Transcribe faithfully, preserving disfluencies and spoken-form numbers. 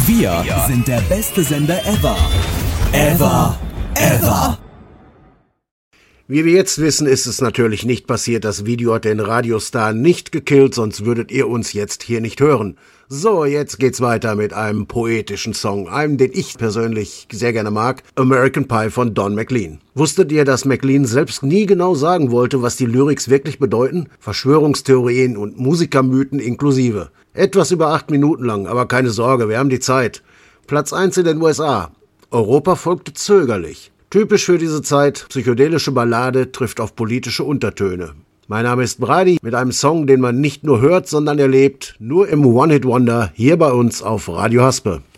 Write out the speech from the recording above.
Wir sind der beste Sender ever. Ever. Ever. Wie wir jetzt wissen, ist es natürlich nicht passiert. Das Video hat den Radiostar nicht gekillt, sonst würdet ihr uns jetzt hier nicht hören. So, jetzt geht's weiter mit einem poetischen Song, einem, den ich persönlich sehr gerne mag, American Pie von Don McLean. Wusstet ihr, dass McLean selbst nie genau sagen wollte, was die Lyrics wirklich bedeuten? Verschwörungstheorien und Musikermythen inklusive. Etwas über acht Minuten lang, aber keine Sorge, wir haben die Zeit. Platz eins in den U S A. Europa folgte zögerlich. Typisch für diese Zeit, psychedelische Ballade trifft auf politische Untertöne. Mein Name ist Brady mit einem Song, den man nicht nur hört, sondern erlebt, nur im One-Hit-Wonder hier bei uns auf Radio Haspe.